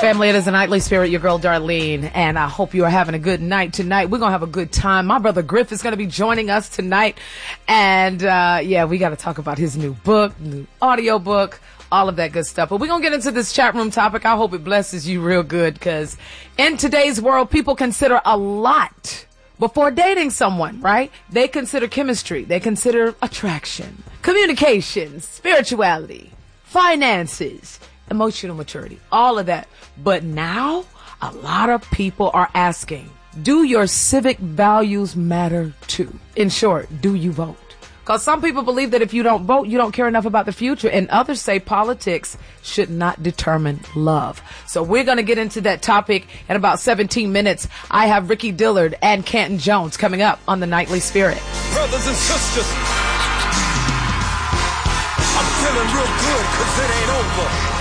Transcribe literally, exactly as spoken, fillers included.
Family, it is a Nightly Spirit, your girl Darlene, and I hope you are having a good night tonight. We're going to have a good time. My brother Griff is going to be joining us tonight, and uh yeah, we got to talk about his new book, new audio book, all of that good stuff. But we're going to get into this chat room topic. I hope it blesses you real good, because in today's world, people consider a lot before dating someone, right? They consider chemistry. They consider attraction, communication, spirituality, finances, emotional maturity, all of that. But now, a lot of people are asking, do your civic values matter too? In short, do you vote? Because some people believe that if you don't vote, you don't care enough about the future. And others say politics should not determine love. So we're going to get into that topic in about seventeen minutes. I have Ricky Dillard and Canton Jones coming up on the Nightly Spirit. Brothers and sisters, I'm feeling real good because it ain't over.